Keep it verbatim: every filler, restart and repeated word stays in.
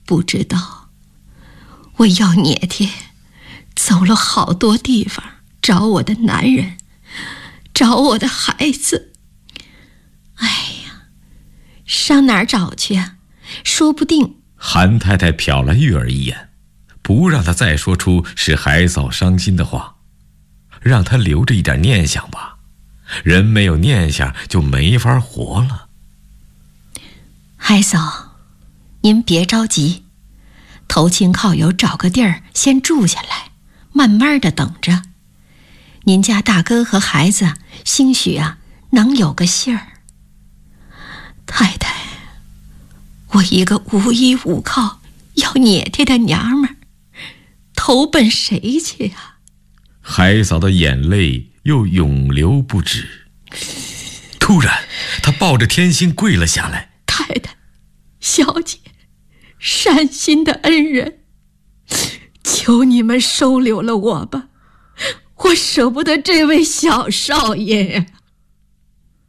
不知道，我要捏贴走了好多地方，找我的男人，找我的孩子。哎呀，上哪儿找去啊？说不定…… 韩太太瞟了玉儿一眼，不让她再说出使海嫂伤心的话，让她留着一点念想吧。人没有念想就没法活了。 海嫂，您别着急，投亲靠友找个地儿先住下来，慢慢的等着。您家大哥和孩子兴许啊能有个信儿。太太，我一个无依无靠要捏贴的娘们儿，投奔谁去啊？ 海嫂的眼泪又涌流不止。突然她抱着天心跪了下来。 太太，小姐，善心的恩人，求你们收留了我吧，我舍不得这位小少爷呀。